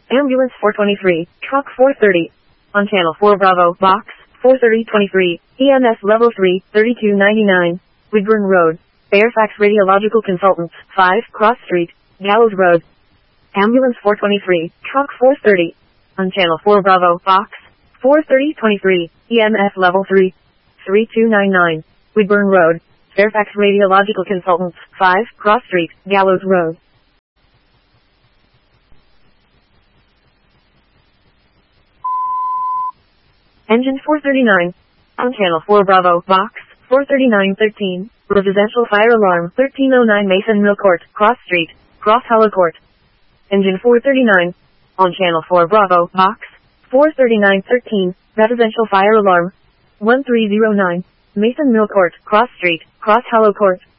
Ambulance 423, Truck 430. On Channel 4 Bravo, Box 43023, EMS Level 3, 3299, Woodburn Road, Fairfax Radiological Consultants, 5, Cross Street, Gallows Road. Ambulance 423, Truck 430. On Channel 4 Bravo, Box 43023, EMS Level 3, 3299, Woodburn Road, Fairfax Radiological Consultants, 5, Cross Street, Gallows Road. Engine 439. On Channel 4 Bravo, Box 43913, Residential Fire Alarm 1309 Mason Mill Court, Cross Street, Cross Hollow Court. Engine 439. On Channel 4 Bravo, Box 43913, Residential Fire Alarm 1309 Mason Mill Court, Cross Street, Cross Hollow Court.